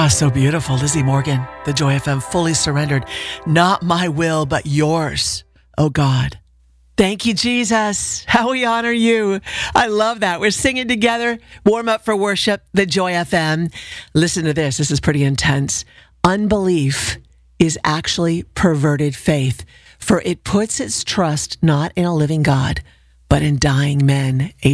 Ah, so beautiful. Lizzie Morgan, the Joy FM, fully surrendered. Not my will, but yours, oh God. Thank you, Jesus. How we honor you. I love that. We're singing together. Warm up for worship, the Joy FM. Listen to this. This is pretty intense. Unbelief is actually perverted faith, for it puts its trust not in a living God, but in dying men.